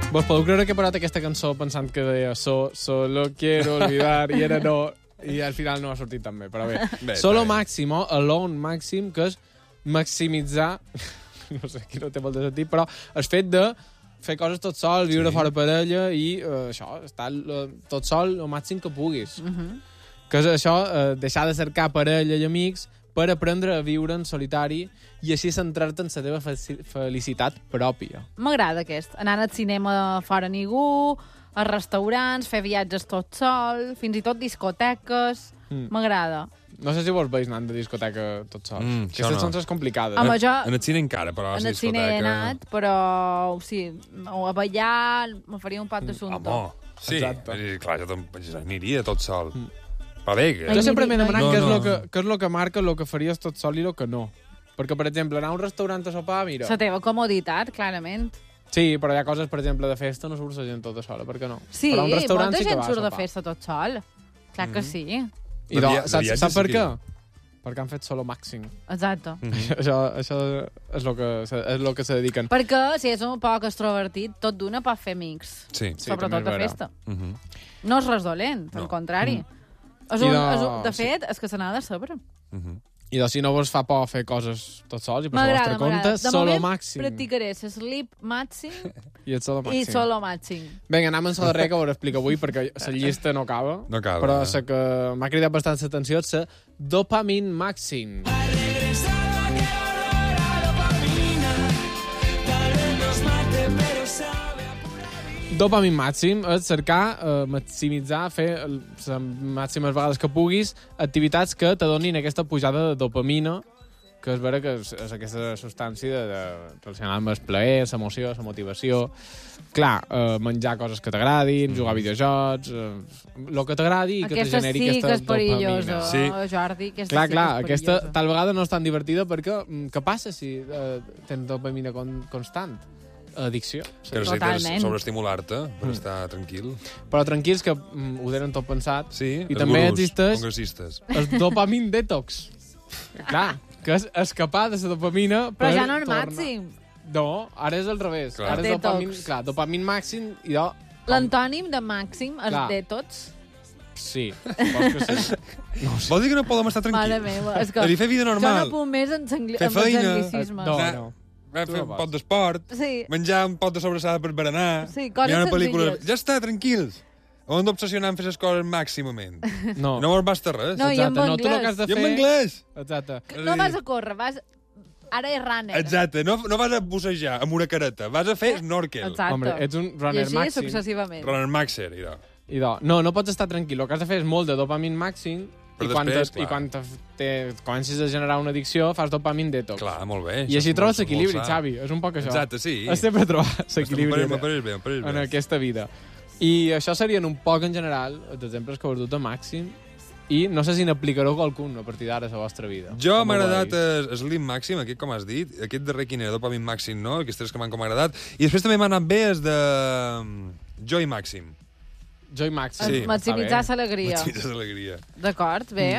Vos podeu creure que he parat aquesta cançó pensant que deia solo quiero olvidar i era no, i al final no ha sortit tan bé, però bé. Solo máximo, alone màxim, que és maximitzar, no sé, aquí no té molt de sentit, però el fet de fer coses tot sol, viure fora parella i això, estar tot sol el màxim que puguis. Que és això, deixar de cercar parella i amics per aprendre a viure en solitari i així centrar-te en la teva felicitat pròpia. M'agrada aquest. Anar al cinema fora ningú, als restaurants, fer viatges tot sol, fins i tot discoteques. M'agrada. No sé si vos veus anant de discoteca tot sols. Aquestes són les complicades. Home, jo... En el cine encara, però a la discoteca... En el cine he anat, però sí, o a ballar me faria un pot d'assumpte. Home, sí. Exacte. Clar, jo aniria tot sol. Però bé, jo sempre m'he demanat què és el que marca el que faries tot sol i el que no. Perquè, per exemple, anar a un restaurant a sopar, mira... La teva comoditat, clarament. Sí, però hi ha coses, per exemple, de festa, no surt la gent tota sola, per què no? Sí, però a un restaurant molta sí que gent va surt a de festa tot sol. Clar que sí. I saps per què? Perquè han fet solo màxim. Exacte. Això és el que se dediquen. Perquè si és un poc extrovertit, tot d'una pot fer amics. Sí. Sobretot de festa. No és res dolent, al contrari. De fet, és que se n'ha de saber. I si no vos fa por fer coses tot sols i per la vostra compte, solo màxim. Practicaré sleep màxim i solo màxim. Vinga, anem amb la darrera que vos explico avui perquè la llista no acaba. No acaba. Però la que m'ha cridat bastant l'atenció és la dopamine màxim. Dopamine màxim és cercar, maximitzar, fer les màximes vegades que puguis activitats que te donin aquesta pujada de dopamina, que és vera que és aquesta substància relacionada amb el plaer, l'emoció, la motivació. Clar, menjar coses que t'agradin, jugar a videojocs, el que t'agradi i que te generi aquesta dopamina. Sí, Jordi, aquesta clar, sí que és perillosa. Aquesta tal vegada no és tan divertida perquè què passa si tens dopamina constant? Addicció. Que necessites sobreestimular-te per estar tranquil. Però tranquils, que ho tenen tot pensat. Sí, i també existeix el dopamine detox. Clar, que és escapar de la dopamina però ja no és màxim. No, ara és al revés. Clar. Ara és dopamine màxim i jo... L'antònim de màxim és detox? Sí, vols que sí. No sé. Vol dir que no podem estar tranquils? Mare meva, és que fer vida normal. Jo no puc més amb els anglicismes. No. Fer un pot d'esport, menjar un pot de sobrassada per berenar, mirar una pel·lícula... Ja està, tranquils. Hem d'obsessionar en fer les coses màximament. No us basta res. No, i amb anglès. Tu el que has de fer... I amb anglès. Exacte. No vas a córrer, vas... Ara és runner. Exacte, no vas a bussejar amb una careta, vas a fer snorkel. Exacte. Hombre, ets un runner màxim. I així successivament. Runner maxer, idò. No pots estar tranquil. El que has de fer és molt de dopamine màxim i quan comencis a generar una addicció fas dopamine detox. Clar, molt bé. I així trobes l'equilibri, Xavi. És un poc això. Exacte, sí. Has sempre trobar l'equilibri en aquesta vida. I això serien un poc en general els exemples que heu dut a màxim i no sé si n'aplicareu qualcun a partir d'ara a la vostra vida. Jo m'ha agradat el Slim Màxim, aquest com has dit, aquest darrer quin era, Dopamine Màxim, no? Aquests tres que m'han com agradat. I després també m'ha anat bé el de Joy Màxim. Joy Màxim. Sí, maximitzar l'alegria. Maximitzar l'alegria. D'acord, bé.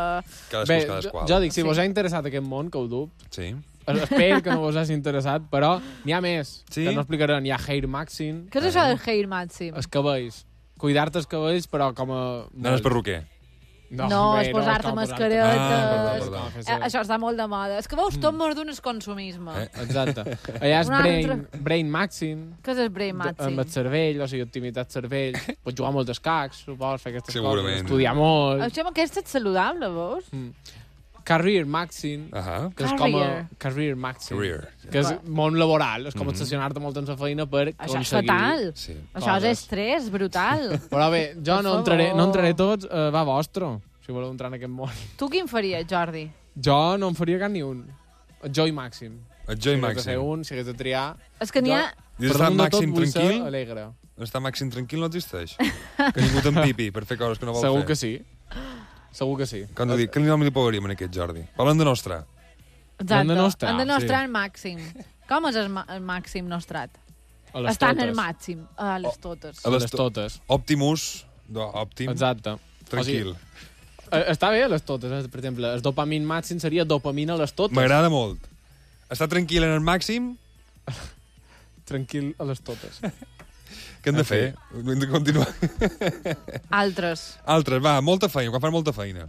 Cadascú. Jo dic, si vos ha interessat aquest món que ho duc, sí. Espero que no vos hagi interessat, però n'hi ha més, sí? que no explicaré. N'hi ha hair màxim. Què és això del hair màxim? Els cabells. Cuidar-te els cabells, però com a... No és perruquer. No, és posar-te mascaretes. Això està molt de moda. És que veus tot molt d'un consumisme. Exacte. Allà és brain màxim. Què és el brain màxim? Amb el cervell, o sigui, optimitat cervell. Pots jugar molt d'escacs, supos, fer aquestes coses. Estudiar molt. Això aquest és saludable, veus? Career màxim, que és com a... Career màxim. Que és món laboral. És com obsessionar-te molt en la feina per aconseguir... Això és fatal. Això és estrès brutal. Però bé, jo no entraré tots va vostre, si voleu entrar en aquest món. Tu quin faries, Jordi? Jo no en faria cap ni un. El Joy Màxim. El Joy Màxim. Si hagués de fer un, si hagués de triar... És que n'hi ha... I estar màxim tranquil? Estar màxim tranquil no existeix. Que ningú t'empipi per fer coses que no vol fer. Segur que sí. Segur que sí. Com dic, què nom li posaríem en aquest, Jordi? Parlem de nostre. Exacte. Han de nostrar el màxim. Com és el màxim nostrat? Estan al màxim. A les totes. A les totes. Optimus. Òptim. Exacte. Tranquil. Està bé a les totes. Per exemple, el dopamine màxim seria dopamina a les totes. M'agrada molt. Estar tranquil en el màxim. Tranquil a les totes. Què hem de fer? Hem de continuar. Altres. Altres, va, molta feina, quan fan molta feina.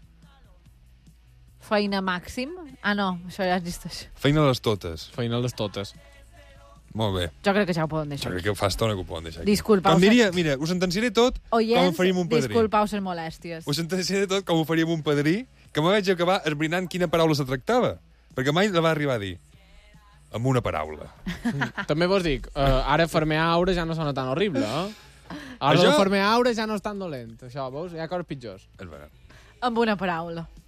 Feina màxim? Ah, no, això ja existeix. Feina a les totes. Feina a les totes. Molt bé. Jo crec que ja ho poden deixar. Jo crec que fa estona que ho poden deixar aquí. Disculpeu. Com diria, mira, ho sentenciaré tot com ho faríem un padrí. Disculpeu les molèsties. Ho sentenciaré tot com ho faríem un padrí, que me vaig acabar esbrinant quina paraula se tractava. Perquè mai la va arribar a dir. Amb una paraula. També vos dic, ara fermear aure ja no sona tan horrible, eh? Ara Això... fermear aure ja no és tan dolent. Això, veus? Hi ha coses pitjors. És veritat. Amb una paraula.